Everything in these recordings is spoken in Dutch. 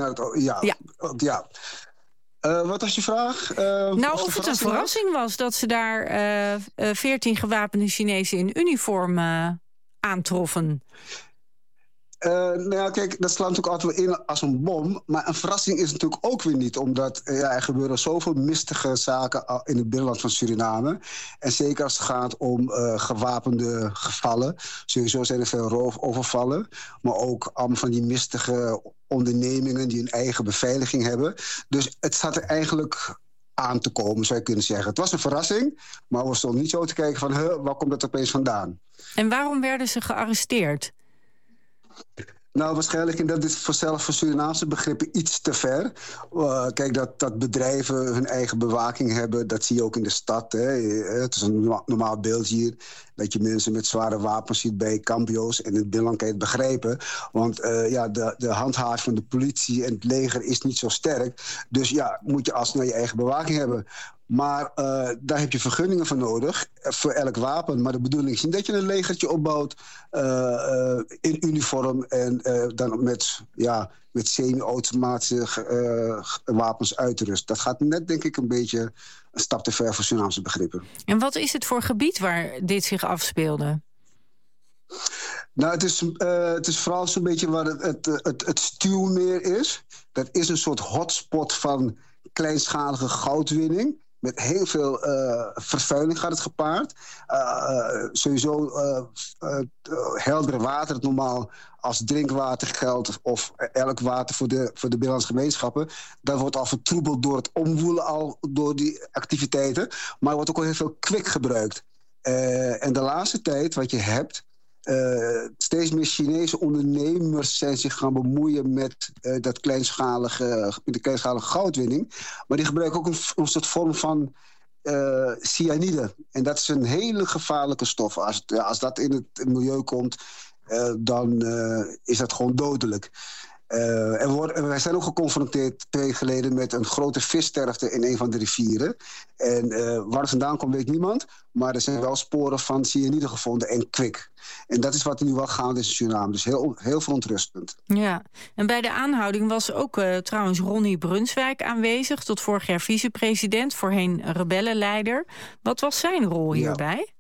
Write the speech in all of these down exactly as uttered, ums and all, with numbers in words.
naar het... Ja, ja. ja. Uh, wat was je vraag? Uh, nou, of, of het een verrassing was? was dat ze daar veertien uh, uh, gewapende Chinezen in uniform uh, aantroffen. Uh, nou ja, kijk, dat slaat natuurlijk altijd wel in als een bom. Maar een verrassing is natuurlijk ook weer niet. Omdat uh, ja, er gebeuren zoveel mistige zaken in het binnenland van Suriname. En zeker als het gaat om uh, gewapende gevallen. Sowieso zijn er veel roofovervallen. Maar ook allemaal van die mistige ondernemingen die hun eigen beveiliging hebben. Dus het staat er eigenlijk aan te komen, zou je kunnen zeggen. Het was een verrassing, maar we stonden niet zo te kijken van... Huh, waar komt dat opeens vandaan? En waarom werden ze gearresteerd? Nou, waarschijnlijk, en dat is voor zelf voor Surinaamse begrippen iets te ver. Uh, kijk, dat, dat bedrijven hun eigen bewaking hebben, dat zie je ook in de stad. Hè. Het is een normaal beeld hier, dat je mensen met zware wapens ziet bij cambio's. En in het binnenland kan je het begrijpen. Want uh, ja, de, de handhaaf van de politie en het leger is niet zo sterk. Dus ja, moet je alsnog je eigen bewaking hebben. Maar uh, daar heb je vergunningen voor nodig, voor elk wapen. Maar de bedoeling is niet dat je een legertje opbouwt uh, uh, in uniform... en uh, dan met, ja, met semi-automatische uh, wapens uitrust. Dat gaat net, denk ik, een beetje een stap te ver voor Surinaamse begrippen. En wat is het voor gebied waar dit zich afspeelde? Nou, het is, uh, het is vooral zo'n beetje waar het, het, het, het Stuwmeer is. Dat is een soort hotspot van kleinschalige goudwinning. Met heel veel uh, vervuiling gaat het gepaard. Uh, uh, sowieso uh, uh, helder water, het normaal als drinkwater geldt... of elk water voor de, voor de binnenlandse gemeenschappen... dat wordt al vertroebeld door het omwoelen al door die activiteiten. Maar er wordt ook al heel veel kwik gebruikt. Uh, en de laatste tijd, wat je hebt... Uh, steeds meer Chinese ondernemers zijn zich gaan bemoeien met uh, dat kleinschalige, met de kleinschalige goudwinning. Maar die gebruiken ook een, een soort vorm van uh, cyanide. En dat is een hele gevaarlijke stof. Als, het, als dat in het milieu komt, uh, dan uh, is dat gewoon dodelijk. Uh, en worden, wij zijn ook geconfronteerd twee weken geleden met een grote vissterfte in een van de rivieren. En uh, waar het vandaan komt, weet niemand. Maar er zijn wel sporen van cyanide gevonden en kwik. En dat is wat er nu wel gaande is in Suriname. Dus heel, heel verontrustend. Ja, en bij de aanhouding was ook uh, trouwens Ronnie Brunswijk aanwezig. Tot vorig jaar vicepresident, voorheen rebellenleider. Wat was zijn rol hierbij? Ja.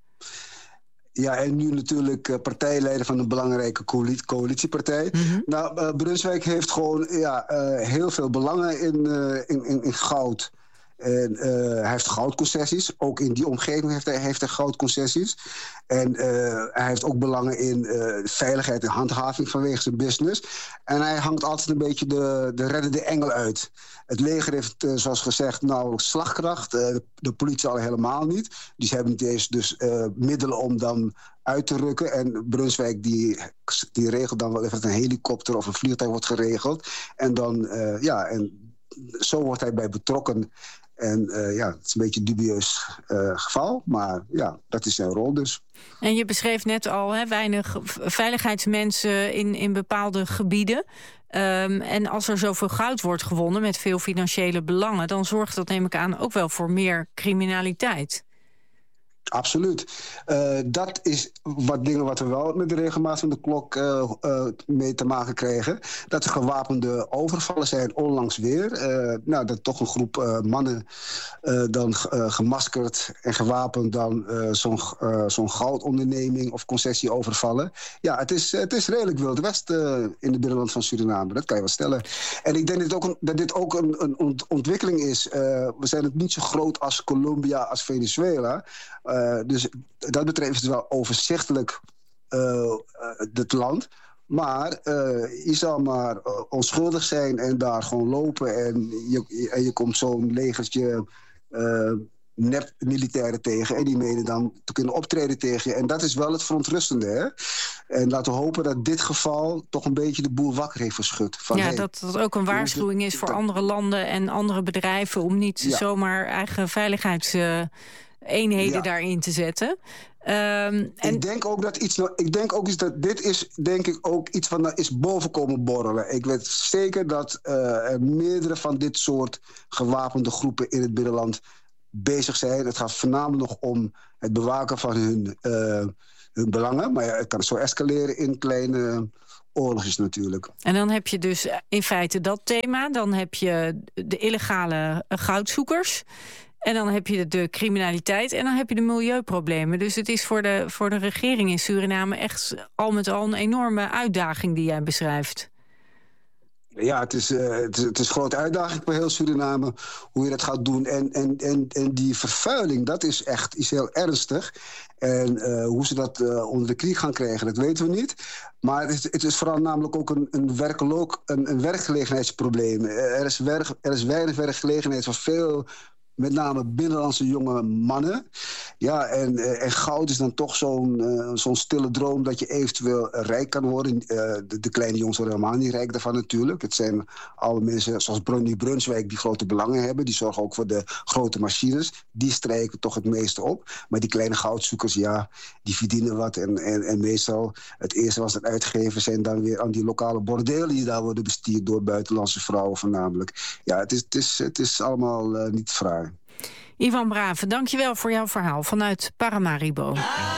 Ja, en nu natuurlijk uh, partijleider van een belangrijke coalitie, coalitiepartij. Mm-hmm. Nou, uh, Brunswijk heeft gewoon ja, uh, heel veel belangen in, uh, in, in, in goud. En uh, hij heeft goudconcessies. Ook in die omgeving heeft hij, heeft hij goudconcessies. En uh, hij heeft ook belangen in uh, veiligheid en handhaving vanwege zijn business. En hij hangt altijd een beetje de, de reddende engel uit. Het leger heeft, uh, zoals gezegd, nauwelijks slagkracht. Uh, de, de politie al helemaal niet. Die hebben niet eens dus uh, middelen om dan uit te rukken. En Brunswijk die, die regelt dan wel even dat een helikopter of een vliegtuig wordt geregeld. En dan, uh, ja, en zo wordt hij bij betrokken. En uh, ja, het is een beetje een dubieus uh, geval. Maar ja, dat is zijn rol dus. En je beschreef net al, hè, weinig veiligheidsmensen in, in bepaalde gebieden. Um, en als er zoveel goud wordt gewonnen met veel financiële belangen, dan zorgt dat, neem ik aan, ook wel voor meer criminaliteit. Absoluut. Uh, dat is wat dingen wat we wel met de regelmaat van de klok uh, uh, mee te maken kregen. Dat er gewapende overvallen zijn onlangs weer. Uh, nou, dat toch een groep uh, mannen uh, dan uh, gemaskerd en gewapend dan uh, zo'n, uh, zo'n goudonderneming of concessie overvallen. Ja, het is, het is redelijk Wild West uh, in het binnenland van Suriname. Dat kan je wel stellen. En ik denk dat dit ook een, dat dit ook een, een ontwikkeling is. Uh, we zijn het niet zo groot als Colombia, als Venezuela. Uh, dus dat betreft is het wel overzichtelijk uh, het land. Maar uh, je zal maar uh, onschuldig zijn en daar gewoon lopen. En je, en je komt zo'n legertje uh, nep-militairen tegen. En die menen dan te kunnen optreden tegen je. En dat is wel het verontrustende. Hè? En laten we hopen dat dit geval toch een beetje de boel wakker heeft geschud. Van, ja, hey, dat dat ook een waarschuwing is voor andere landen en andere bedrijven om niet ja. zomaar eigen veiligheids... Uh, eenheden ja. daarin te zetten. Um, en... Ik denk ook dat iets. Ik denk ook iets dat dit is, denk ik ook iets van dat is boven komen borrelen. Ik weet zeker dat uh, er meerdere van dit soort gewapende groepen in het binnenland bezig zijn. Het gaat voornamelijk nog om het bewaken van hun, uh, hun belangen, maar ja, het kan zo escaleren in kleine oorlog is natuurlijk. En dan heb je dus in feite dat thema. Dan heb je de illegale goudzoekers. En dan heb je de criminaliteit en dan heb je de milieuproblemen. Dus het is voor de, voor de regering in Suriname echt al met al een enorme uitdaging die jij beschrijft. Ja, het is, uh, het, is, het is een grote uitdaging voor heel Suriname hoe je dat gaat doen. En, en, en, en die vervuiling, dat is echt is heel ernstig. En uh, hoe ze dat uh, onder de knie gaan krijgen, dat weten we niet. Maar het is, het is vooral namelijk ook een, een, werkelo- een, een werkgelegenheidsprobleem. Er is, werk, er is weinig werkgelegenheid voor veel, met name binnenlandse jonge mannen. Ja, en, en goud is dan toch zo'n, uh, zo'n stille droom dat je eventueel rijk kan worden. Uh, de, de kleine jongens worden helemaal niet rijk daarvan natuurlijk. Het zijn alle mensen zoals Bronnie Brunswijk die grote belangen hebben. Die zorgen ook voor de grote machines. Die strijken toch het meeste op. Maar die kleine goudzoekers, ja, die verdienen wat. En, en, en meestal het eerste wat ze uitgeven zijn dan weer aan die lokale bordelen die daar worden bestuurd door buitenlandse vrouwen voornamelijk. Ja, het is, het is, het is allemaal uh, niet fraai. Ivan Brave, dankjewel voor jouw verhaal vanuit Paramaribo.